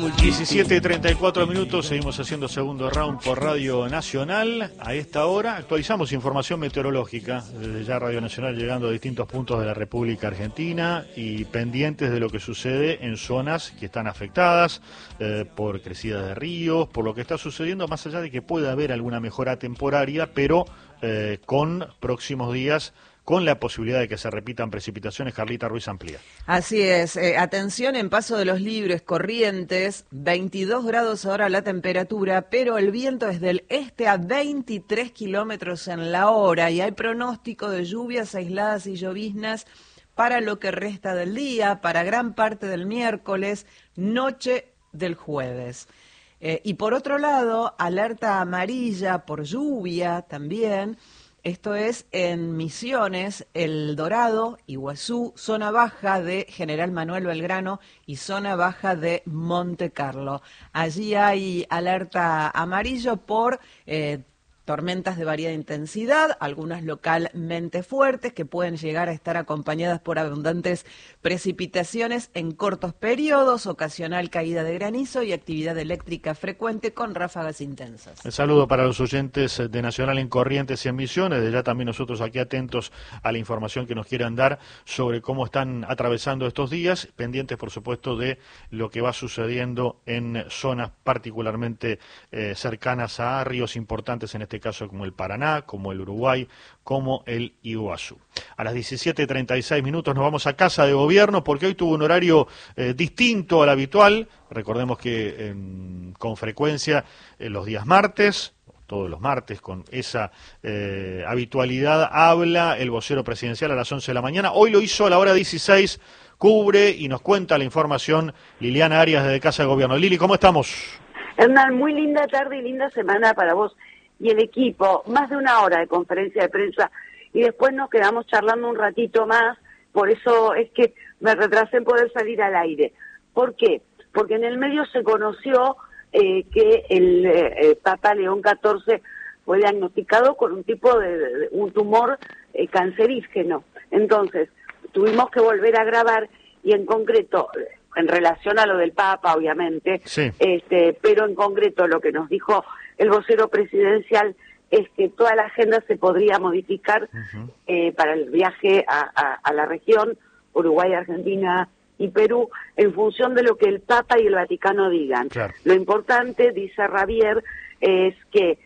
17:34, seguimos haciendo segundo round por Radio Nacional. A esta hora actualizamos información meteorológica, desde ya Radio Nacional llegando a distintos puntos de la República Argentina y pendientes de lo que sucede en zonas que están afectadas por crecidas de ríos, por lo que está sucediendo, más allá de que pueda haber alguna mejora temporaria, pero con próximos días, con la posibilidad de que se repitan precipitaciones. Carlita Ruiz amplía. Así es, atención en Paso de los Libres, Corrientes, 22 grados ahora la temperatura, pero el viento es del este a 23 kilómetros en la hora y hay pronóstico de lluvias aisladas y lloviznas para lo que resta del día, para gran parte del miércoles, noche del jueves. Y por otro lado, alerta amarilla por lluvia también. Esto es en Misiones, El Dorado, Iguazú, zona baja de General Manuel Belgrano y zona baja de Monte Carlo. Allí hay alerta amarillo por tormentas de variada intensidad, algunas localmente fuertes que pueden llegar a estar acompañadas por abundantes precipitaciones en cortos periodos, ocasional caída de granizo y actividad eléctrica frecuente con ráfagas intensas. El saludo para los oyentes de Nacional en Corrientes y en Misiones, de ya también nosotros aquí atentos a la información que nos quieran dar sobre cómo están atravesando estos días, pendientes por supuesto de lo que va sucediendo en zonas particularmente cercanas a ríos importantes, en este caso como el Paraná, como el Uruguay, como el Iguazú. A las 17:36 nos vamos a Casa de Gobierno porque hoy tuvo un horario distinto al habitual. Recordemos que con frecuencia los días martes, todos los martes, con esa habitualidad, habla el vocero presidencial a las 11 de la mañana. Hoy lo hizo a la hora 16, cubre y nos cuenta la información Liliana Arias desde Casa de Gobierno. Lili, ¿cómo estamos? Hernán, muy linda tarde y linda semana para vos y el equipo. Más de una hora de conferencia de prensa y después nos quedamos charlando un ratito más. Por eso es que me retrasé en poder salir al aire. ¿Por qué? Porque en el medio se conoció que el Papa León XIV fue diagnosticado con un tipo de un tumor cancerígeno. Entonces, tuvimos que volver a grabar y en concreto, en relación a lo del Papa, obviamente, sí. Pero en concreto lo que nos dijo el vocero presidencial es que toda la agenda se podría modificar para el viaje a la región, Uruguay, Argentina y Perú, en función de lo que el Papa y el Vaticano digan. Claro. Lo importante, dice Javier, es que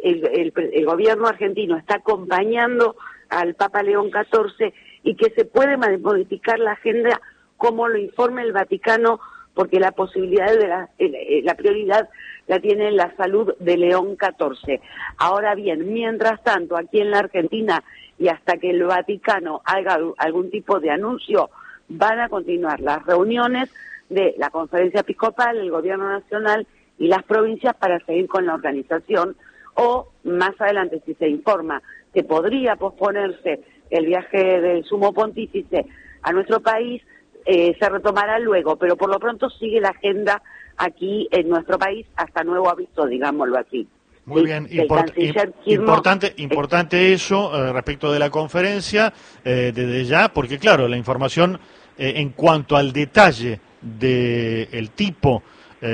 el gobierno argentino está acompañando al Papa León XIV y que se puede modificar la agenda como lo informe el Vaticano, porque la posibilidad de la prioridad la tiene la salud de León XIV. Ahora bien, mientras tanto, aquí en la Argentina, y hasta que el Vaticano haga algún tipo de anuncio, van a continuar las reuniones de la Conferencia Episcopal, el Gobierno Nacional y las provincias para seguir con la organización, o más adelante, si se informa que podría posponerse el viaje del Sumo Pontífice a nuestro país, se retomará luego, pero por lo pronto sigue la agenda aquí en nuestro país hasta nuevo aviso, digámoslo así. Muy bien, importante eso respecto de la conferencia, desde ya, porque claro, la información en cuanto al detalle del tipo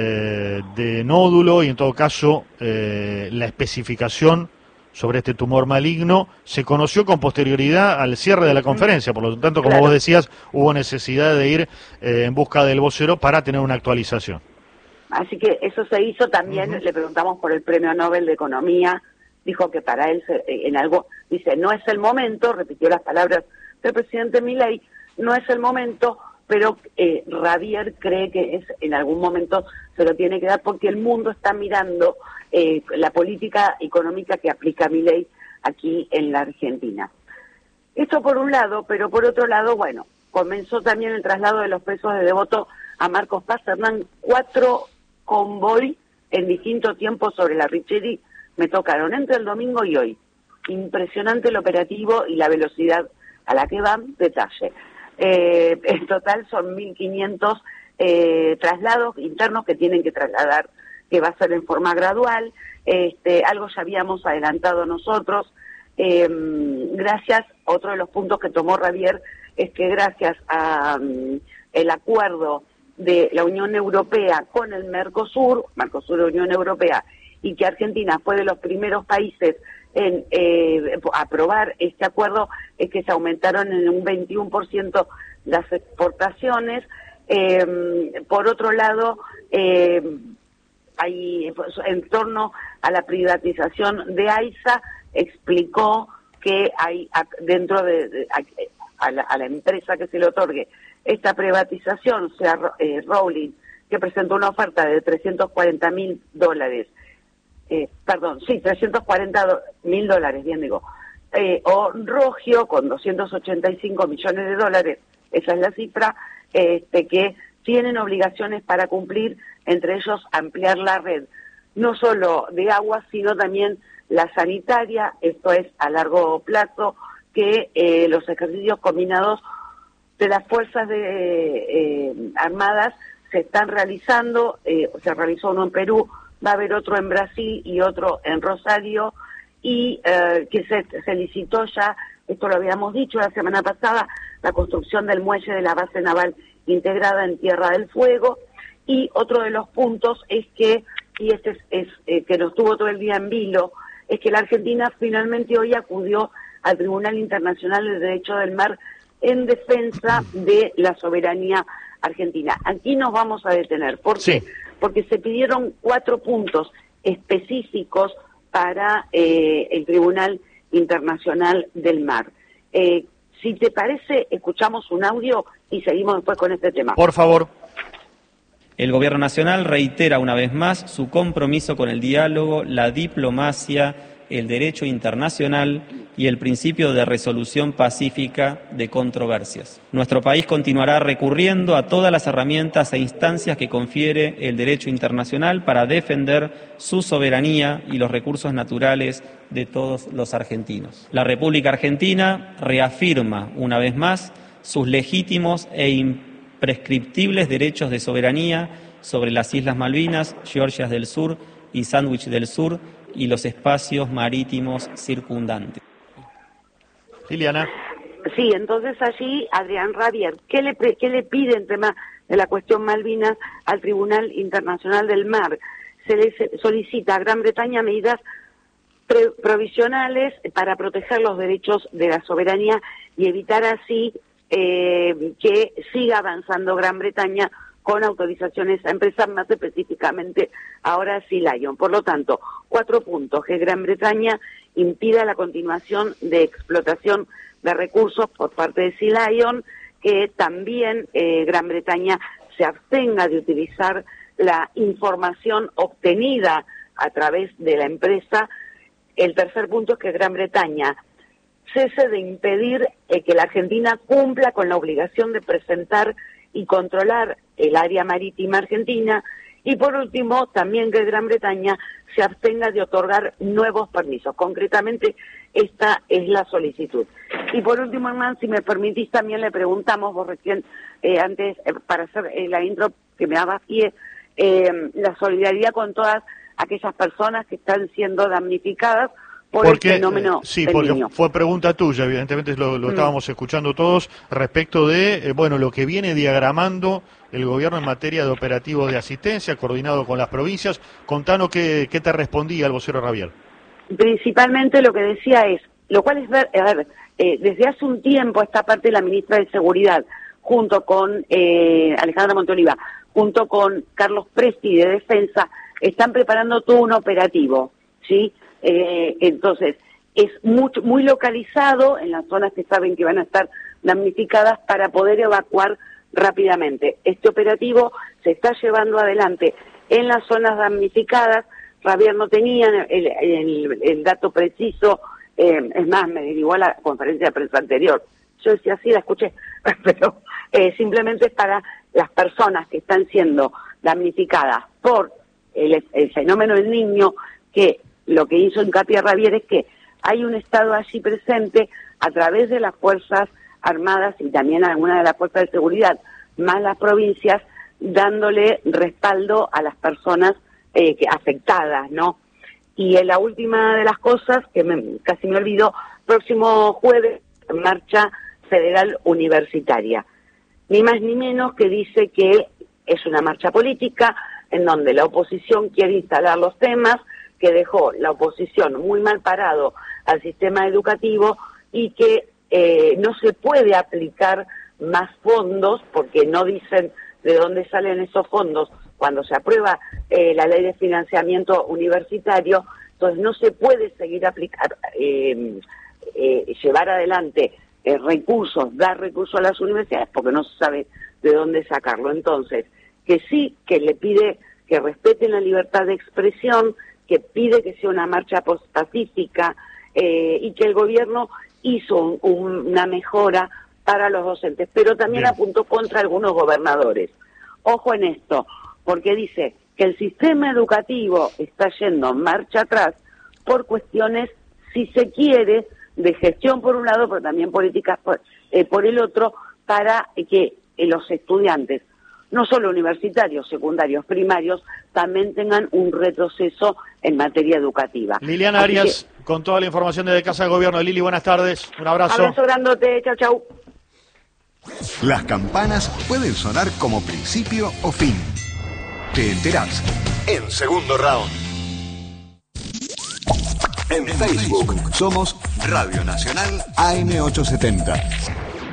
de nódulo y en todo caso la especificación sobre este tumor maligno se conoció con posterioridad al cierre de la conferencia, por lo tanto, como vos decías, hubo necesidad de ir en busca del vocero para tener una actualización. Así que eso se hizo también, le preguntamos por el Premio Nobel de Economía, dijo que para él en algo, dice, no es el momento, repitió las palabras del presidente Milei, no es el momento, pero Javier cree que en algún momento se lo tiene que dar porque el mundo está mirando la política económica que aplica Milei aquí en la Argentina. Esto por un lado, pero por otro lado, bueno, comenzó también el traslado de los presos de Devoto a Marcos Paz. Hernán, 4 convoy en distintos tiempos sobre la Richeri me tocaron entre el domingo y hoy. Impresionante el operativo y la velocidad a la que van, detalle. En total son 1.500 traslados internos que tienen que trasladar, que va a ser en forma gradual. Algo ya habíamos adelantado nosotros. Gracias, otro de los puntos que tomó Javier es que gracias a el acuerdo de la Unión Europea con el Mercosur y Unión Europea, y que Argentina fue de los primeros países en aprobar este acuerdo, es que se aumentaron en un 21% las exportaciones. Por otro lado, hay, en torno a la privatización de AISA, explicó que hay dentro a la empresa que se le otorgue esta privatización, sea Rowling, que presentó una oferta de $340.000, $340.000, bien digo, o Rogio con $285 millones, esa es la cifra, que tienen obligaciones para cumplir, entre ellos ampliar la red, no solo de agua, sino también la sanitaria, esto es a largo plazo, que los ejercicios combinados de las fuerzas armadas se están realizando, se realizó uno en Perú, va a haber otro en Brasil y otro en Rosario, y que se licitó ya, esto lo habíamos dicho la semana pasada, la construcción del muelle de la base naval integrada en Tierra del Fuego. Y otro de los puntos es que, y este es que nos tuvo todo el día en vilo, es que la Argentina finalmente hoy acudió al Tribunal Internacional del Derecho del Mar en defensa de la soberanía argentina. Aquí nos vamos a detener. ¿Por qué? Porque se pidieron 4 puntos específicos para el Tribunal Internacional del Mar. Si te parece, escuchamos un audio y seguimos después con este tema. Por favor. El Gobierno Nacional reitera una vez más su compromiso con el diálogo, la diplomacia, el derecho internacional y el principio de resolución pacífica de controversias. Nuestro país continuará recurriendo a todas las herramientas e instancias que confiere el derecho internacional para defender su soberanía y los recursos naturales de todos los argentinos. La República Argentina reafirma una vez más sus legítimos e imprescriptibles derechos de soberanía sobre las Islas Malvinas, Georgias del Sur y Sandwich del Sur y los espacios marítimos circundantes. Liliana. Sí, entonces allí Adrián Rabier, ¿qué le pide en tema de la cuestión Malvinas al Tribunal Internacional del Mar? Se le solicita a Gran Bretaña medidas provisionales para proteger los derechos de la soberanía y evitar así que siga avanzando Gran Bretaña con autorizaciones a empresas, más específicamente ahora Sea Lion. Por lo tanto, 4 puntos: que Gran Bretaña impida la continuación de explotación de recursos por parte de Sea Lion, que también Gran Bretaña se abstenga de utilizar la información obtenida a través de la empresa. El tercer punto es que Gran Bretaña cese de impedir que la Argentina cumpla con la obligación de presentar y controlar el área marítima argentina. Y por último, también que Gran Bretaña se abstenga de otorgar nuevos permisos. Concretamente, esta es la solicitud. Y por último, Hernán, si me permitís, también le preguntamos, vos recién, antes, para hacer la intro que me daba pie, la solidaridad con todas aquellas personas que están siendo damnificadas por el fenómeno del Niño. Porque fue pregunta tuya, evidentemente lo estábamos escuchando todos, respecto de lo que viene diagramando el gobierno en materia de operativos de asistencia, coordinado con las provincias. Contanos qué te respondía el vocero Rabier. Principalmente lo que decía es, lo cual es ver, desde hace un tiempo esta parte de la ministra de Seguridad, junto con Alejandra Montoliva, junto con Carlos Presti de Defensa, están preparando todo un operativo, ¿sí? Entonces, es muy localizado en las zonas que saben que van a estar damnificadas para poder evacuar rápidamente. Este operativo se está llevando adelante en las zonas damnificadas. Rabier no tenía el dato preciso, es más, me derivó a la conferencia de prensa anterior. Yo decía, sí, la escuché, pero simplemente es para las personas que están siendo damnificadas por el fenómeno del Niño, que lo que hizo hincapié Rabier es que hay un Estado allí presente a través de las Fuerzas Armadas y también algunas de las Fuerzas de Seguridad, más las provincias, dándole respaldo a las personas afectadas, ¿no? Y la última de las cosas, que casi me olvidó, próximo jueves, marcha federal universitaria. Ni más ni menos que dice que es una marcha política en donde la oposición quiere instalar los temas, que dejó la oposición muy mal parado al sistema educativo y que no se puede aplicar más fondos porque no dicen de dónde salen esos fondos cuando se aprueba la ley de financiamiento universitario. Entonces no se puede seguir llevar adelante recursos, dar recursos a las universidades porque no se sabe de dónde sacarlo. Entonces, que sí, que le pide que respeten la libertad de expresión, que pide que sea una marcha pacífica y que el gobierno hizo una mejora para los docentes, pero también apuntó contra algunos gobernadores. Ojo en esto, porque dice que el sistema educativo está yendo marcha atrás por cuestiones, si se quiere, de gestión por un lado, pero también políticas por el otro, para que los estudiantes, no solo universitarios, secundarios, primarios, también tengan un retroceso en materia educativa. Liliana Arias, con toda la información desde Casa de Gobierno. Lili, buenas tardes, un abrazo. Abrazo grandote, chau, chau. Las campanas pueden sonar como principio o fin. Te enterás en Segundo Round. En Facebook somos Radio Nacional AM870.